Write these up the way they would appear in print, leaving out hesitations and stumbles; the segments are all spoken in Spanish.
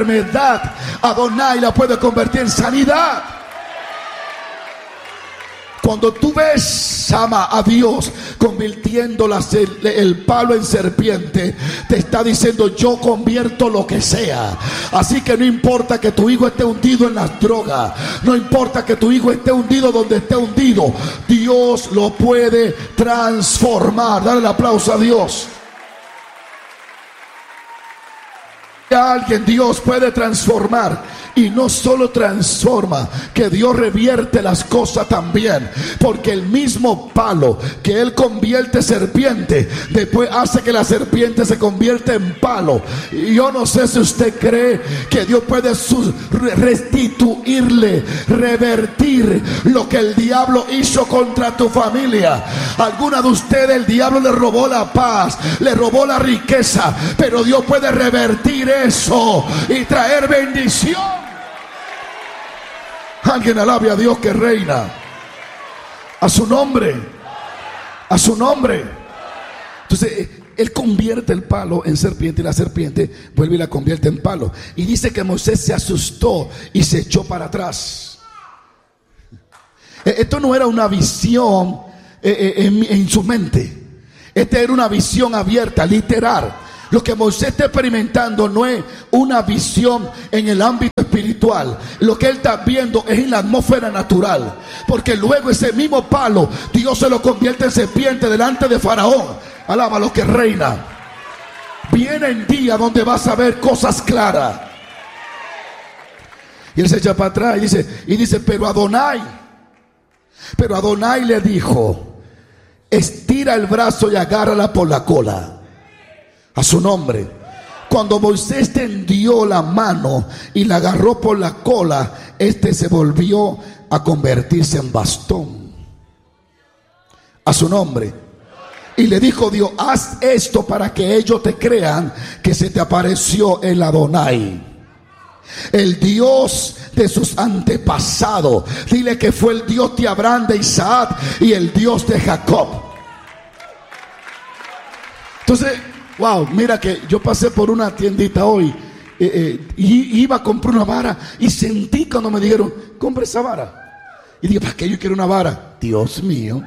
enfermedad, Adonai la puede convertir en sanidad. Cuando tú ves, ama a Dios convirtiendo el palo en serpiente, te está diciendo: yo convierto lo que sea. Así que no importa que tu hijo esté hundido en las drogas, no importa que tu hijo esté hundido donde esté hundido, Dios lo puede transformar. Dale el aplauso a Dios. A alguien Dios puede transformar. Y no solo transforma, que Dios revierte las cosas también, porque el mismo palo que Él convierte en serpiente, después hace que la serpiente se convierta en palo. Y yo no sé si usted cree que Dios puede restituirle, revertir lo que el diablo hizo contra tu familia. Alguna de ustedes el diablo le robó la paz, le robó la riqueza, pero Dios puede revertir eso y traer bendición. Alguien alabe a Dios que reina. A su nombre. A su nombre. Entonces Él convierte el palo en serpiente y la serpiente vuelve y la convierte en palo. Y dice que Moisés se asustó y se echó para atrás. Esto no era una visión en su mente. Esta era una visión abierta, literal. Lo que Moisés está experimentando no es una visión en el ámbito espiritual. Lo que él está viendo es en la atmósfera natural. Porque luego ese mismo palo, Dios se lo convierte en serpiente delante de Faraón. Alaba a lo que reina. Vienen días donde vas a ver cosas claras. Y él se echa para atrás y dice, pero Adonai le dijo: estira el brazo y agárrala por la cola. A su nombre. Cuando Moisés tendió la mano y la agarró por la cola, se volvió a convertirse en bastón. A su nombre. Y le dijo Dios: haz esto para que ellos te crean que se te apareció el Adonai, el Dios de sus antepasados. Dile que fue el Dios de Abraham, de Isaac y el Dios de Jacob. Entonces, wow, mira que yo pasé por una tiendita hoy y iba a comprar una vara y sentí cuando me dijeron: compre esa vara. Y dije: ¿para qué yo quiero una vara? Dios mío.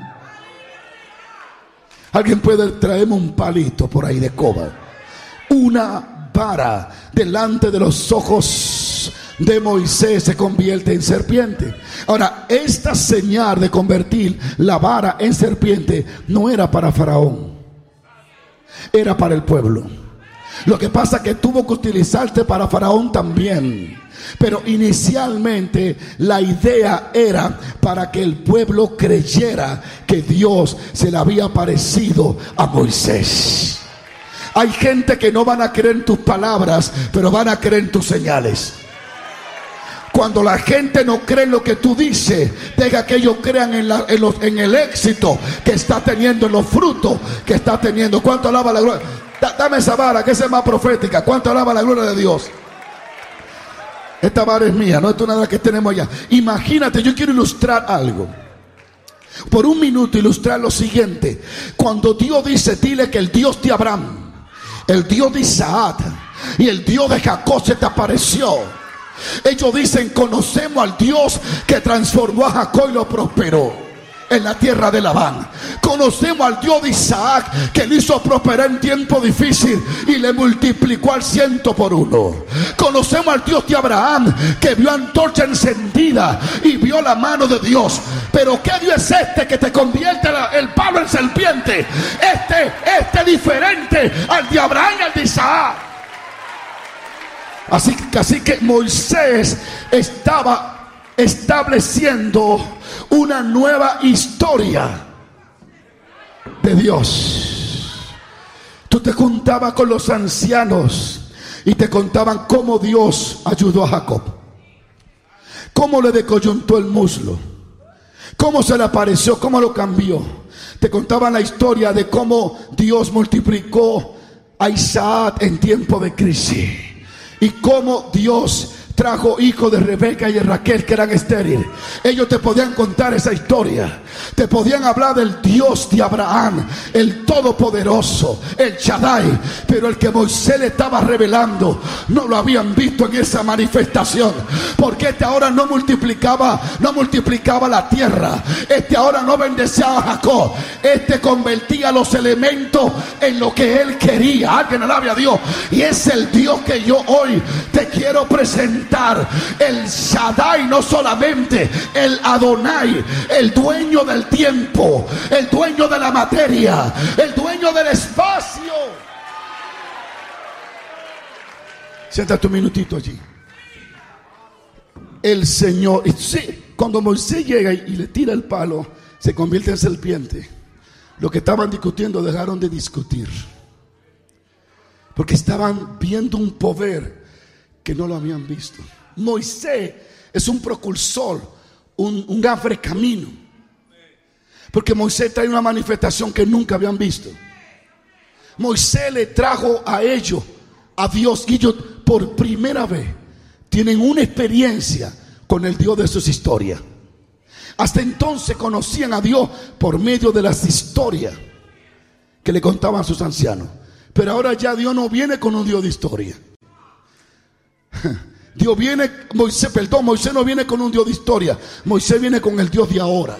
Alguien puede traerme un palito por ahí de coba. Una vara delante de los ojos de Moisés se convierte en serpiente. Ahora, esta señal de convertir la vara en serpiente no era para Faraón, era para el pueblo. Lo que pasa es que tuvo que utilizarse para Faraón también, pero inicialmente la idea era para que el pueblo creyera que Dios se le había aparecido a Moisés. Hay gente que no van a creer en tus palabras, pero van a creer en tus señales. Cuando la gente no cree en lo que tú dices, deja que ellos crean en el éxito que está teniendo, en los frutos que está teniendo. ¿Cuánto alaba la gloria? Dame esa vara, que esa es más profética. ¿Cuánto alaba la gloria de Dios? Esta vara es mía, no es nada que tenemos allá. Imagínate, yo quiero ilustrar algo. Por un minuto ilustrar lo siguiente. Cuando Dios dice: dile que el Dios de Abraham, el Dios de Isaac y el Dios de Jacob se te apareció. Ellos dicen: conocemos al Dios que transformó a Jacob y lo prosperó en la tierra de Labán. Conocemos al Dios de Isaac, que le hizo prosperar en tiempo difícil y le multiplicó al 100 por 1. Conocemos al Dios de Abraham, que vio antorcha encendida y vio la mano de Dios. Pero ¿qué Dios es este que te convierte el palo en serpiente? Este diferente al de Abraham y al de Isaac. Así que Moisés estaba estableciendo una nueva historia de Dios. Tú te juntabas con los ancianos y te contaban cómo Dios ayudó a Jacob, cómo le descoyuntó el muslo, cómo se le apareció, cómo lo cambió. Te contaban la historia de cómo Dios multiplicó a Isaac en tiempo de crisis, y cómo Dios trajo hijos de Rebeca y de Raquel que eran estériles. Ellos te podían contar esa historia. Te podían hablar del Dios de Abraham, el Todopoderoso, el Shaddai, pero el que Moisés le estaba revelando no lo habían visto en esa manifestación, porque este ahora no multiplicaba la tierra, este ahora no bendecía a Jacob, este convertía los elementos en lo que él quería. Alguien alabe a Dios. Y es el Dios que yo hoy te quiero presentar, el Shaddai, no solamente el Adonai, el dueño del tiempo, el dueño de la materia, el dueño del espacio. Siéntate un minutito allí. El Señor, sí, cuando Moisés llega y le tira el palo, se convierte en serpiente. Lo que estaban discutiendo dejaron de discutir, porque estaban viendo un poder que no lo habían visto. Moisés es un precursor, un abrecamino, porque Moisés trae una manifestación que nunca habían visto. Moisés le trajo a ellos a Dios, y ellos por primera vez tienen una experiencia con el Dios de sus historias. Hasta entonces conocían a Dios por medio de las historias que le contaban sus ancianos, pero ahora ya Dios no viene con un Dios de historia. Moisés no viene con un Dios de historia. Moisés viene con el Dios de ahora.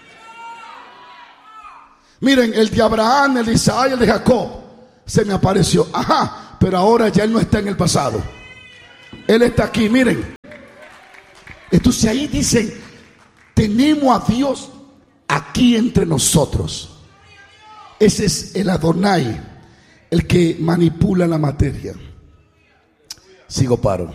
Miren, el de Abraham, el de Isaac, el de Jacob se me apareció. Ajá, pero ahora ya él no está en el pasado. Él está aquí, miren. Entonces ahí dicen, tenemos a Dios aquí entre nosotros. Ese es el Adonai, el que manipula la materia. Sigo paro.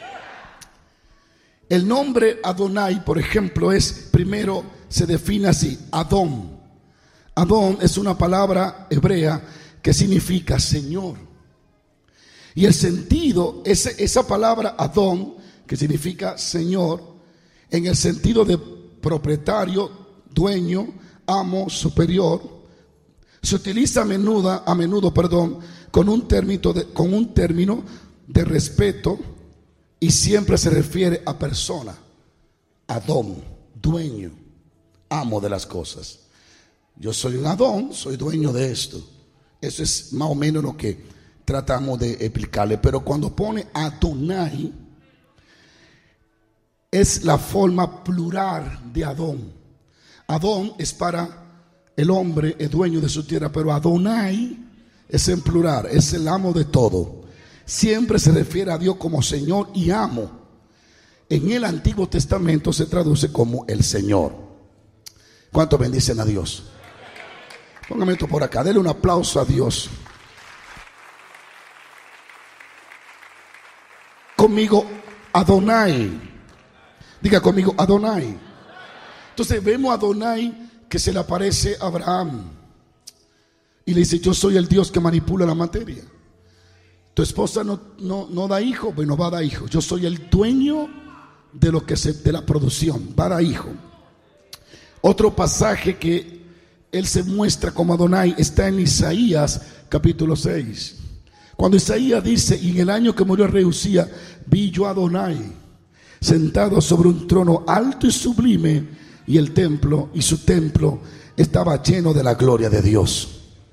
El nombre Adonai, por ejemplo, primero se define así: Adón. Adón es una palabra hebrea que significa Señor. Y el sentido, esa palabra Adón, que significa Señor, en el sentido de propietario, dueño, amo, superior, se utiliza a menudo, con un término de respeto, y siempre se refiere a persona. Adón, dueño, amo de las cosas. Yo soy un Adón, soy dueño de esto. Eso es más o menos lo que tratamos de explicarle. Pero cuando pone Adonai, es la forma plural de Adón. Adón es para el hombre, el dueño de su tierra, pero Adonai es en plural, es el amo de todo. Siempre se refiere a Dios como Señor y amo. En el Antiguo Testamento se traduce como el Señor. ¿Cuántos bendicen a Dios? Póngame esto por acá, denle un aplauso a Dios. Conmigo, Adonai. Diga conmigo, Adonai. Entonces vemos a Adonai que se le aparece a Abraham y le dice: yo soy el Dios que manipula la materia. Tu esposa no da hijo, bueno, va a dar hijo. Yo soy el dueño de de la producción, va a dar hijo. Otro pasaje que él se muestra como Adonai está en Isaías capítulo 6. Cuando Isaías dice: y en el año que murió el rey Usías, vi yo a Adonai sentado sobre un trono alto y sublime, y el templo y su templo estaba lleno de la gloria de Dios.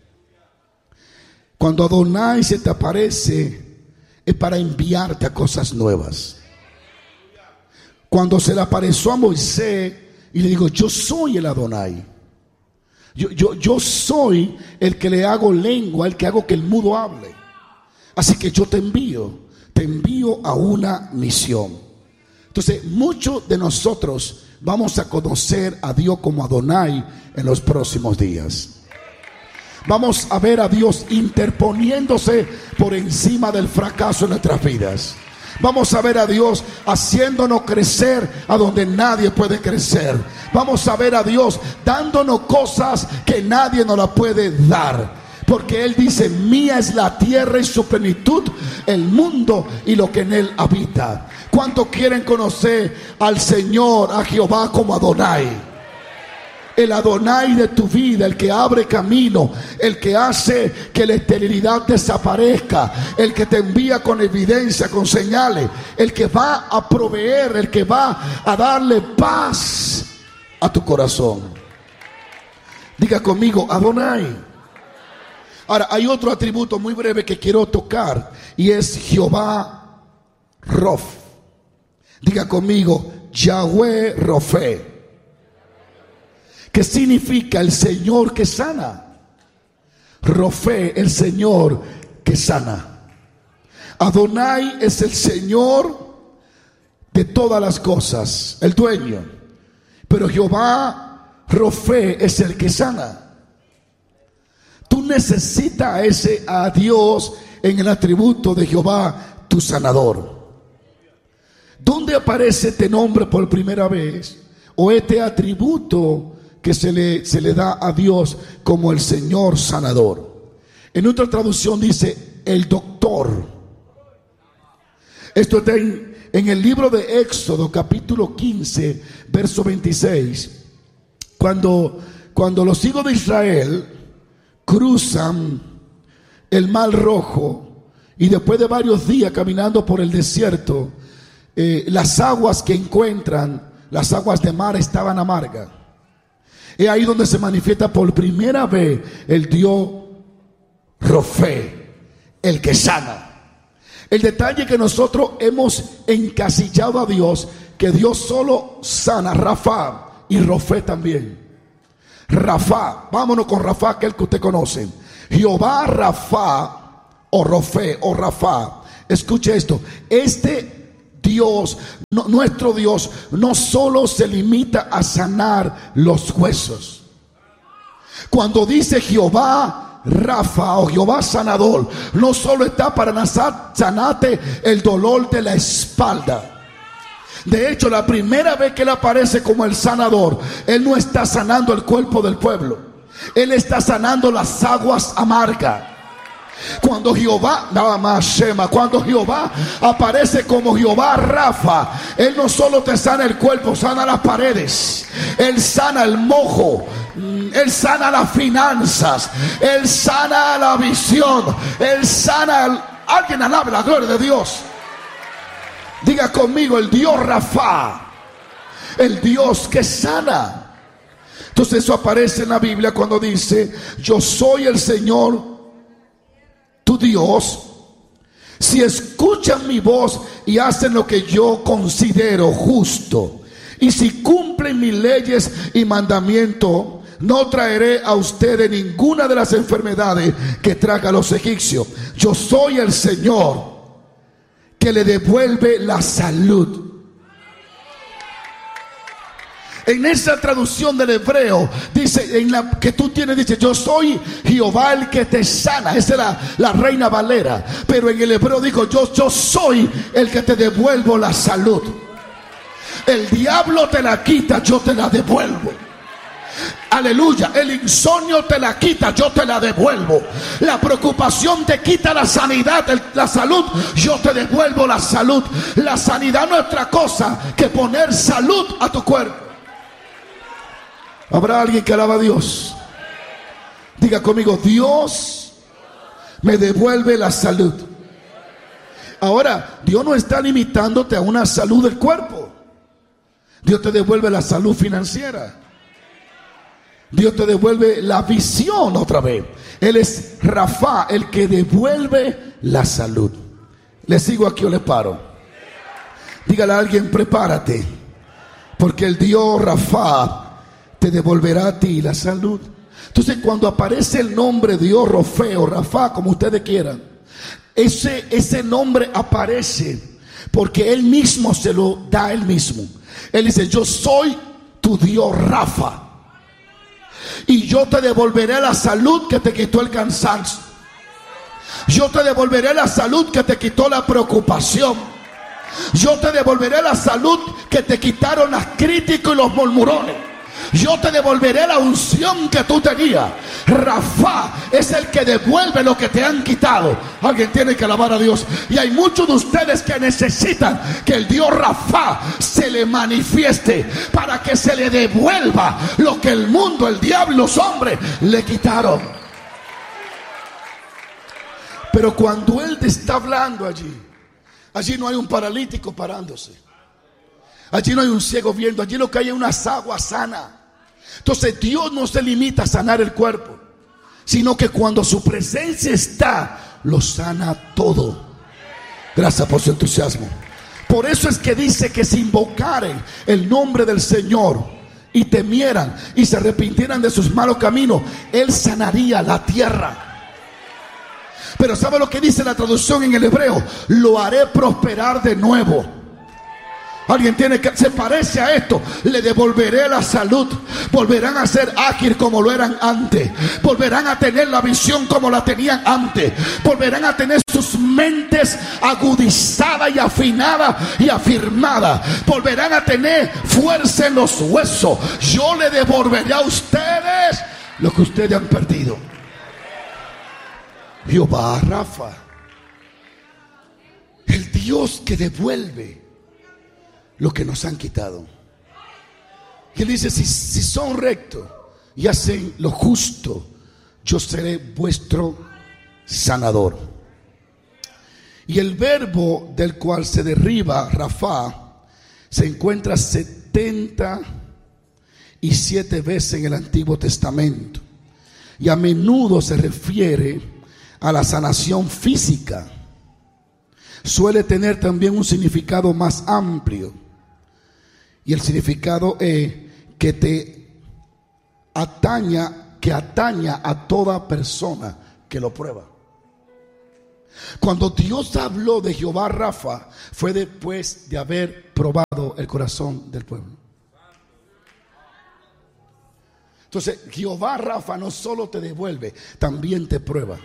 Cuando Adonai se te aparece, es para enviarte a cosas nuevas. Cuando se le apareció a Moisés y le digo: yo soy el Adonai, yo soy el que le hago lengua, el que hago que el mudo hable. Así que yo te envío a una misión. Entonces muchos de nosotros vamos a conocer a Dios como Adonai en los próximos días. Vamos a ver a Dios interponiéndose por encima del fracaso en nuestras vidas. Vamos a ver a Dios haciéndonos crecer a donde nadie puede crecer. Vamos a ver a Dios dándonos cosas que nadie nos la puede dar. Porque Él dice: mía es la tierra y su plenitud, el mundo y lo que en él habita. ¿Cuántos quieren conocer al Señor, a Jehová como Adonai? El Adonai de tu vida, el que abre camino, el que hace que la esterilidad desaparezca, el que te envía con evidencia, con señales, el que va a proveer, el que va a darle paz a tu corazón. Diga conmigo, Adonai. Ahora, hay otro atributo muy breve que quiero tocar y es Jehová Rof. Diga conmigo, Yahweh Rofé. ¿Qué significa el Señor que sana? Rofé, el Señor que sana. Adonai es el Señor de todas las cosas, el dueño. Pero Jehová Rofé es el que sana. Tú necesitas a Dios en el atributo de Jehová, tu sanador. ¿Dónde aparece este nombre por primera vez? O este atributo que se le da a Dios como el Señor sanador. En otra traducción dice el doctor. Esto está en el libro de Éxodo capítulo 15 verso 26. Cuando los hijos de Israel cruzan el Mar Rojo y después de varios días caminando por el desierto, las aguas que encuentran, las aguas de mar, estaban amargas. Es ahí donde se manifiesta por primera vez el Dios Rofé, el que sana. El detalle que nosotros hemos encasillado a Dios, que Dios solo sana, Rafa y Rofé también. Rafa, vámonos con Rafa, que es el que usted conoce. Jehová Rafa o Rofé o Rafa. Escuche esto, Dios, nuestro Dios, no solo se limita a sanar los huesos. Cuando dice Jehová Rafa o Jehová sanador, no solo está para sanarte el dolor de la espalda. De hecho, la primera vez que Él aparece como el sanador, Él no está sanando el cuerpo del pueblo, Él está sanando las aguas amargas. Cuando Jehová aparece como Jehová Rafa, Él no solo te sana el cuerpo, sana las paredes, Él sana el mojo, Él sana las finanzas, Él sana la visión, Él sana alguien alabe la gloria de Dios. Diga conmigo, el Dios Rafa, el Dios que sana. Entonces eso aparece en la Biblia cuando dice: yo soy el Señor tu Dios, si escuchan mi voz y hacen lo que yo considero justo, y si cumplen mis leyes y mandamientos, no traeré a ustedes ninguna de las enfermedades que tragan los egipcios. Yo soy el Señor que le devuelve la salud. En esa traducción del hebreo dice, en la que tú tienes, dice: yo soy Jehová el que te sana. Esa es la Reina Valera. Pero en el hebreo dijo: yo soy el que te devuelvo la salud. El diablo te la quita, yo te la devuelvo. Aleluya. El insomnio te la quita, yo te la devuelvo. La preocupación te quita la sanidad, la salud, yo te devuelvo la salud. La sanidad no es otra cosa que poner salud a tu cuerpo. ¿Habrá alguien que alaba a Dios? Diga conmigo: Dios me devuelve la salud. Ahora, Dios no está limitándote a una salud del cuerpo. Dios te devuelve la salud financiera. Dios te devuelve la visión otra vez. Él es Rafa, el que devuelve la salud. ¿Le sigo aquí o le paro? Dígale a alguien: prepárate, porque el Dios Rafa te devolverá a ti la salud. Entonces, cuando aparece el nombre Dios Rofé o Rafa, como ustedes quieran, ese nombre aparece porque Él mismo se lo da Él mismo. Él dice: yo soy tu Dios Rafa, y yo te devolveré la salud que te quitó el cansancio. Yo te devolveré la salud que te quitó la preocupación. Yo te devolveré la salud que te quitaron las críticas y los murmurones. Yo te devolveré la unción que tú tenías. Rafa es el que devuelve lo que te han quitado. Alguien tiene que alabar a Dios. Y hay muchos de ustedes que necesitan que el Dios Rafa se le manifieste, para que se le devuelva lo que el mundo, el diablo, los hombres le quitaron. Pero cuando Él te está hablando allí no hay un paralítico parándose. Allí no hay un ciego viendo. Allí lo que hay es unas aguas sanas. Entonces Dios no se limita a sanar el cuerpo, sino que cuando su presencia está, lo sana todo. Gracias por su entusiasmo. Por eso es que dice que si invocaren el nombre del Señor y temieran y se arrepintieran de sus malos caminos, Él sanaría la tierra. Pero ¿sabe lo que dice la traducción en el hebreo? Lo haré prosperar de nuevo. Alguien tiene que, se parece a esto. Le devolveré la salud. Volverán a ser ágil como lo eran antes. Volverán a tener la visión como la tenían antes. Volverán a tener sus mentes agudizadas y afinadas y afirmadas. Volverán a tener fuerza en los huesos. Yo le devolveré a ustedes lo que ustedes han perdido. Jehová Rafa, el Dios que devuelve lo que nos han quitado. Y Él dice, si son rectos y hacen lo justo, yo seré vuestro sanador. Y el verbo del cual se deriva Rafa se encuentra 77 veces en el Antiguo Testamento, y a menudo se refiere a la sanación física. Suele tener también un significado más amplio, y el significado es que te ataña a toda persona que lo prueba. Cuando Dios habló de Jehová Rafa, fue después de haber probado el corazón del pueblo. Entonces Jehová Rafa no solo te devuelve, también te prueba.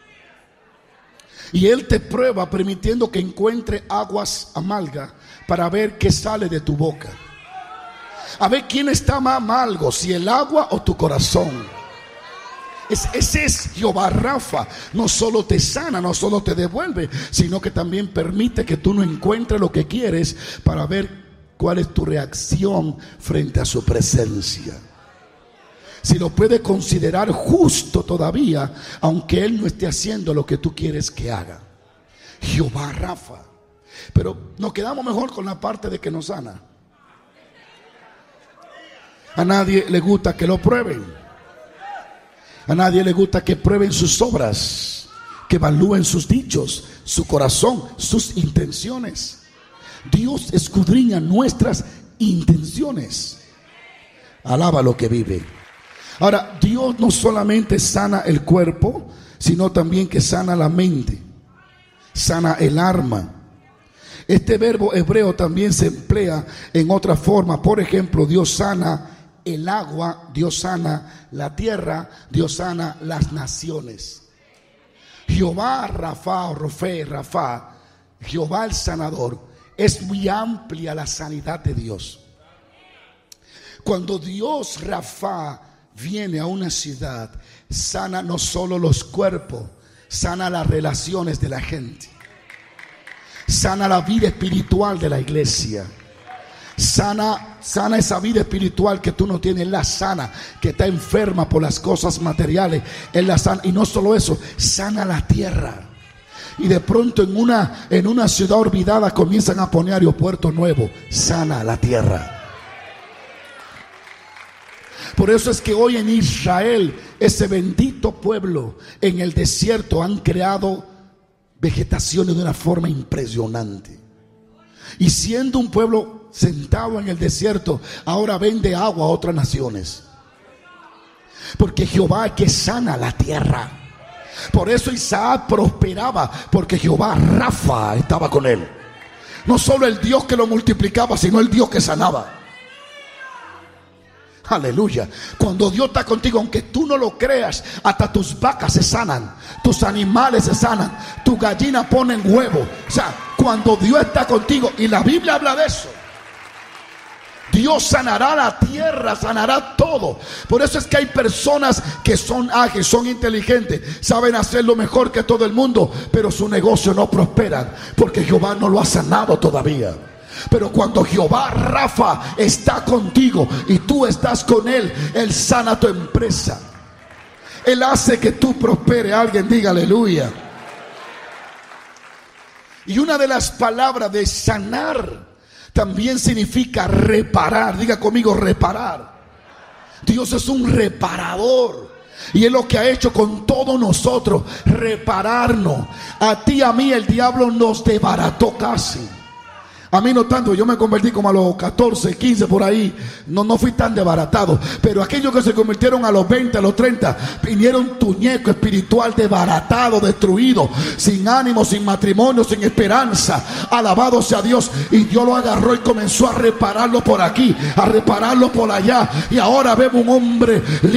Y Él te prueba permitiendo que encuentre aguas amargas para ver qué sale de tu boca. A ver quién está más amargo, si el agua o tu corazón. Ese es Jehová Rafa. No solo te sana, no solo te devuelve, sino que también permite que tú no encuentres lo que quieres para ver cuál es tu reacción frente a su presencia. Si lo puedes considerar justo todavía, aunque Él no esté haciendo lo que tú quieres que haga. Jehová Rafa. Pero nos quedamos mejor con la parte de que nos sana. A nadie le gusta que lo prueben. A nadie le gusta que prueben sus obras, que evalúen sus dichos, su corazón, sus intenciones. Dios escudriña nuestras intenciones. Alaba lo que vive. Ahora, Dios no solamente sana el cuerpo, sino también que sana la mente, sana el alma. Este verbo hebreo también se emplea en otra forma. Por ejemplo, Dios sana el agua, Dios sana la tierra, Dios sana las naciones. Jehová Rafa o Rofe Rafa, Jehová el sanador, es muy amplia la sanidad de Dios. Cuando Dios Rafa viene a una ciudad, sana no solo los cuerpos, sana las relaciones de la gente, sana la vida espiritual de la iglesia. Sana esa vida espiritual que tú no tienes, Él la sana. Que está enferma por las cosas materiales, Él la sana. Y no solo eso, sana la tierra. Y de pronto en una ciudad olvidada comienzan a poner aeropuertos nuevos. Sana la tierra. Por eso es que hoy en Israel, ese bendito pueblo en el desierto, han creado vegetaciones de una forma impresionante. Y siendo un pueblo sentado en el desierto, ahora vende agua a otras naciones. Porque Jehová es que sana la tierra. Por eso Isaac prosperaba, porque Jehová Rafa estaba con él. No solo el Dios que lo multiplicaba, sino el Dios que sanaba. Aleluya. Cuando Dios está contigo, aunque tú no lo creas, hasta tus vacas se sanan, tus animales se sanan, tus gallinas ponen huevo. O sea, cuando Dios está contigo, y la Biblia habla de eso, Dios sanará la tierra, sanará todo. Por eso es que hay personas que son ágiles, son inteligentes, saben hacerlo mejor que todo el mundo, pero su negocio no prospera porque Jehová no lo ha sanado todavía. Pero cuando Jehová Rafa está contigo y tú estás con Él, Él sana tu empresa. Él hace que tú prosperes. Alguien diga aleluya. Y una de las palabras de sanar también significa reparar. Diga conmigo, reparar. Dios es un reparador. Y es lo que ha hecho con todos nosotros, repararnos. A ti, a mí, el diablo nos desbarató casi. A mí no tanto, yo me convertí como a los 14, 15 por ahí. No fui tan desbaratado. Pero aquellos que se convirtieron a los 20, a los 30, vinieron tuñeco espiritual desbaratado, destruido, sin ánimo, sin matrimonio, sin esperanza. Alabado sea Dios. Y Dios lo agarró y comenzó a repararlo por aquí, a repararlo por allá. Y ahora vemos un hombre